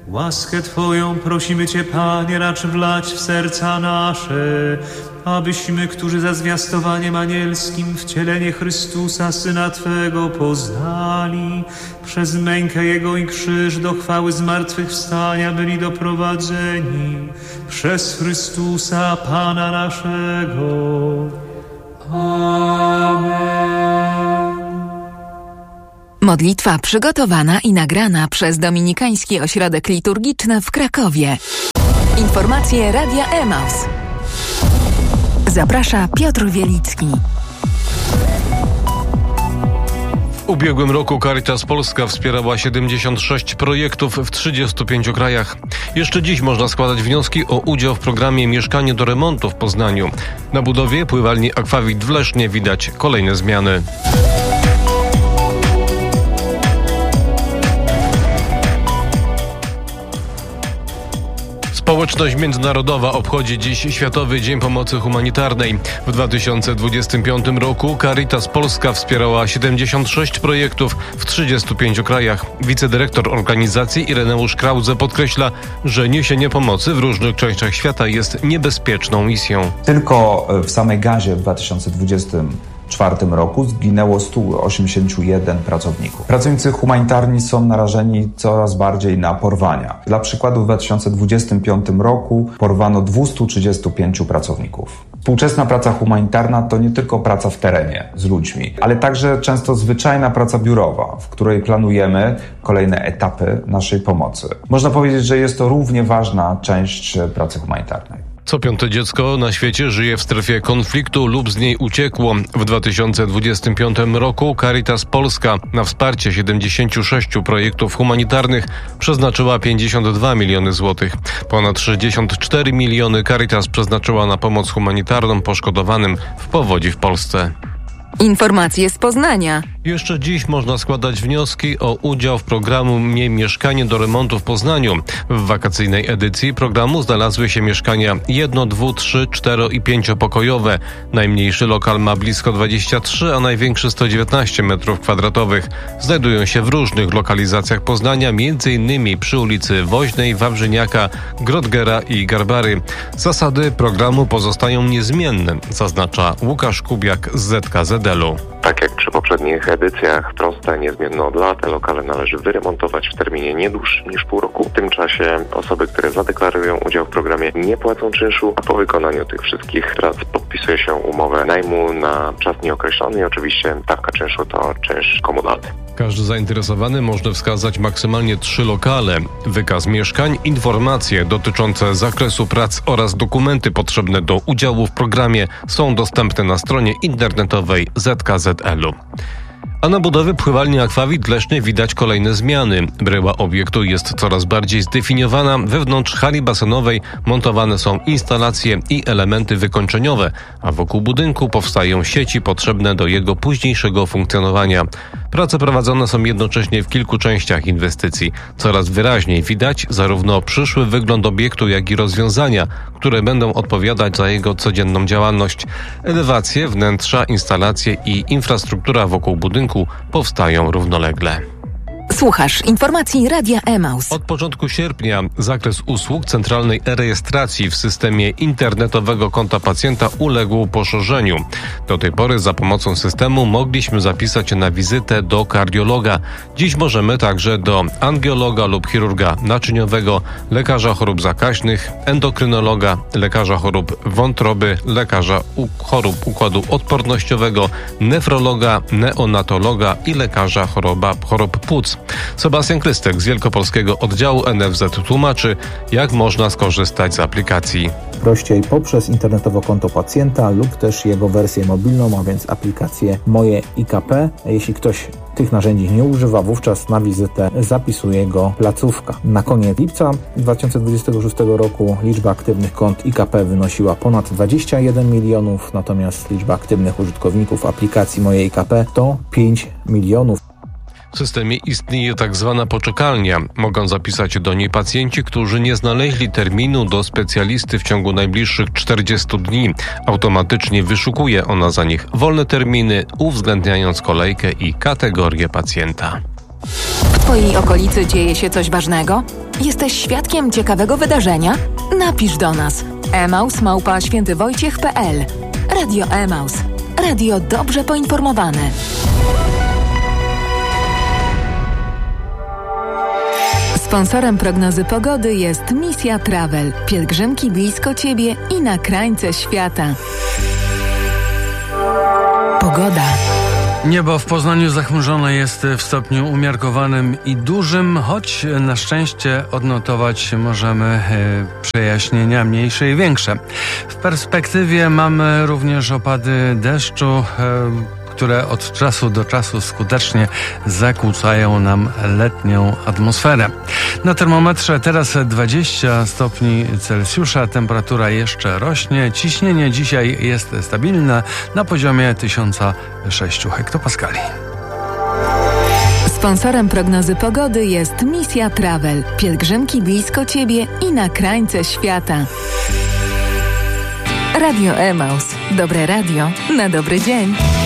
Łaskę Twoją prosimy Cię, Panie, racz wlać w serca nasze, abyśmy, którzy za zwiastowaniem anielskim wcielenie Chrystusa, Syna Twego, poznali, przez mękę Jego i krzyż do chwały zmartwychwstania byli doprowadzeni, przez Chrystusa, Pana naszego. Amen. Modlitwa przygotowana i nagrana przez Dominikański Ośrodek Liturgiczny w Krakowie. Informacje Radia Emaus. Zaprasza Piotr Wielicki. W ubiegłym roku Caritas Polska wspierała 76 projektów w 35 krajach. Jeszcze dziś można składać wnioski o udział w programie Mieszkanie do remontu w Poznaniu. Na budowie pływalni Akwawit w Lesznie widać kolejne zmiany. Społeczność międzynarodowa obchodzi dziś Światowy Dzień Pomocy Humanitarnej. W 2025 roku Caritas Polska wspierała 76 projektów w 35 krajach. Wicedyrektor organizacji Ireneusz Krause podkreśla, że niesienie pomocy w różnych częściach świata jest niebezpieczną misją. Tylko w samej Gazie w 2024 roku zginęło 181 pracowników. Pracownicy humanitarni są narażeni coraz bardziej na porwania. Dla przykładu w 2025 roku porwano 235 pracowników. Współczesna praca humanitarna to nie tylko praca w terenie z ludźmi, ale także często zwyczajna praca biurowa, w której planujemy kolejne etapy naszej pomocy. Można powiedzieć, że jest to równie ważna część pracy humanitarnej. Co piąte dziecko na świecie żyje w strefie konfliktu lub z niej uciekło. W 2025 roku Caritas Polska na wsparcie 76 projektów humanitarnych przeznaczyła 52 miliony złotych. Ponad 64 miliony Caritas przeznaczyła na pomoc humanitarną poszkodowanym w powodzi w Polsce. Informacje z Poznania. Jeszcze dziś można składać wnioski o udział w programie Mieszkanie do remontu w Poznaniu. W wakacyjnej edycji programu znalazły się mieszkania 1-, 2-, 3-, 4- i 5-pokojowe. Najmniejszy lokal ma blisko 23, a największy 119 m2. Znajdują się w różnych lokalizacjach Poznania, m.in. przy ulicy Woźnej, Wawrzyniaka, Grodgera i Garbary. Zasady programu pozostają niezmienne, zaznacza Łukasz Kubiak z ZKZL-u. Tak jak przy poprzednich edycjach, proste, niezmienne od lat, te lokale należy wyremontować w terminie nie dłuższym niż pół roku. W tym czasie osoby, które zadeklarują udział w programie, nie płacą czynszu, a po wykonaniu tych wszystkich prac podpisuje się umowę najmu na czas nieokreślony i oczywiście stawka czynszu to czynsz komunalny. Każdy zainteresowany może wskazać maksymalnie 3 lokale, wykaz mieszkań, informacje dotyczące zakresu prac oraz dokumenty potrzebne do udziału w programie są dostępne na stronie internetowej ZKZL-u. A na budowie pływalni Akwawit w Lesznie widać kolejne zmiany. Bryła obiektu jest coraz bardziej zdefiniowana. Wewnątrz hali basenowej montowane są instalacje i elementy wykończeniowe, a wokół budynku powstają sieci potrzebne do jego późniejszego funkcjonowania. Prace prowadzone są jednocześnie w kilku częściach inwestycji. Coraz wyraźniej widać zarówno przyszły wygląd obiektu, jak i rozwiązania, które będą odpowiadać za jego codzienną działalność. Elewacje, wnętrza, instalacje i infrastruktura wokół budynku powstają równolegle. Słuchasz informacji Radia Emaus. Od początku sierpnia zakres usług centralnej e-rejestracji w systemie internetowego konta pacjenta uległ poszerzeniu. Do tej pory za pomocą systemu mogliśmy zapisać się na wizytę do kardiologa. Dziś możemy także do angiologa lub chirurga naczyniowego, lekarza chorób zakaźnych, endokrynologa, lekarza chorób wątroby, lekarza chorób układu odpornościowego, nefrologa, neonatologa i lekarza chorób płuc. Sebastian Krystek z Wielkopolskiego Oddziału NFZ tłumaczy, jak można skorzystać z aplikacji. Prościej poprzez internetowe konto pacjenta lub też jego wersję mobilną, a więc aplikację Moje IKP. Jeśli ktoś tych narzędzi nie używa, wówczas na wizytę zapisuje go placówka. Na koniec lipca 2026 roku liczba aktywnych kont IKP wynosiła ponad 21 milionów, natomiast liczba aktywnych użytkowników aplikacji Moje IKP to 5 milionów. W systemie istnieje tak zwana poczekalnia. Mogą zapisać się do niej pacjenci, którzy nie znaleźli terminu do specjalisty w ciągu najbliższych 40 dni. Automatycznie wyszukuje ona za nich wolne terminy, uwzględniając kolejkę i kategorię pacjenta. W Twojej okolicy dzieje się coś ważnego? Jesteś świadkiem ciekawego wydarzenia? Napisz do nas. emaus@świętywojciech.pl. Radio Emaus. Radio dobrze poinformowane. Sponsorem prognozy pogody jest Misja Travel. Pielgrzymki blisko Ciebie i na krańce świata. Pogoda. Niebo w Poznaniu zachmurzone jest w stopniu umiarkowanym i dużym, choć na szczęście odnotować możemy przejaśnienia mniejsze i większe. W perspektywie mamy również opady deszczu, które od czasu do czasu skutecznie zakłócają nam letnią atmosferę. Na termometrze teraz 20 stopni Celsjusza, temperatura jeszcze rośnie, ciśnienie dzisiaj jest stabilne na poziomie 1006 hektopaskali. Sponsorem prognozy pogody jest Misja Travel. Pielgrzymki blisko Ciebie i na krańce świata. Radio Emaus. Dobre radio na dobry dzień.